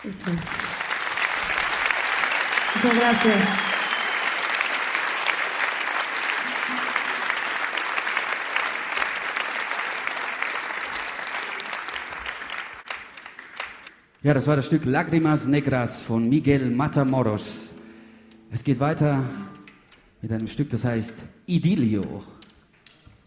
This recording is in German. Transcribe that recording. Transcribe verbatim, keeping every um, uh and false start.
Eso es. Muchas gracias. Ja, das war das Stück Lágrimas Negras von Miguel Matamoros. Es geht weiter mit einem Stück, das heißt Idilio.